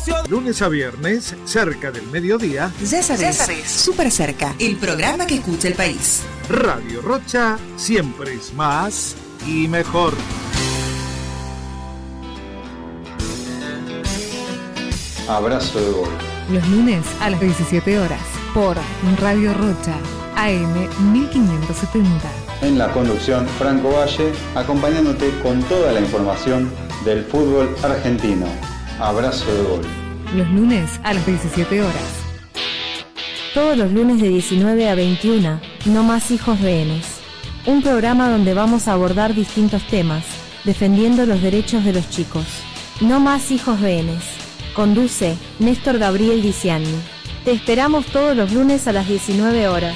Lunes a viernes, cerca del mediodía. Ya sabes, súper cerca, el programa que escucha el país. Radio Rocha siempre es más y mejor. Abrazo de gol. Los lunes a las 17 horas por Radio Rocha, AM 1570. En la conducción, Franco Valle, acompañándote con toda la información del fútbol argentino. Abrazo de gol. Los lunes a las 17 horas. Todos los lunes de 19 a 21, No Más Hijos Rehenes. Un programa donde vamos a abordar distintos temas, defendiendo los derechos de los chicos. No Más Hijos Rehenes. Conduce Néstor Gabriel Diciani. Te esperamos todos los lunes a las 19 horas.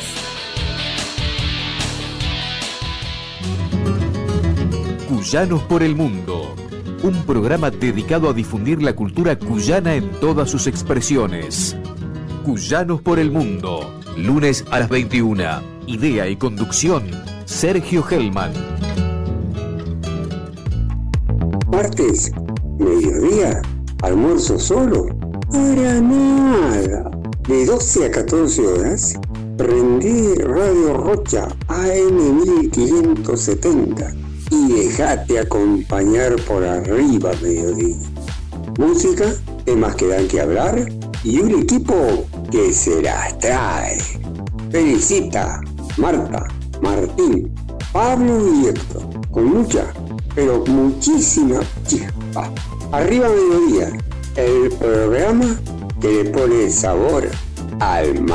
Cuyanos por el Mundo. Un programa dedicado a difundir la cultura cuyana en todas sus expresiones. Cuyanos por el Mundo. Lunes a las 21. Idea y conducción, Sergio Hellman. Martes, mediodía, almuerzo solo. Para nada. De 12 a 14 horas, prendí Radio Rocha AM 1570 y dejate acompañar por arriba mediodía. Música, temas que dan que hablar y un equipo que se las trae. Felicita, Marta, Martín, Pablo y Héctor, con mucha, pero muchísima chispa. Arriba mediodía, el programa que le pone sabor al mar.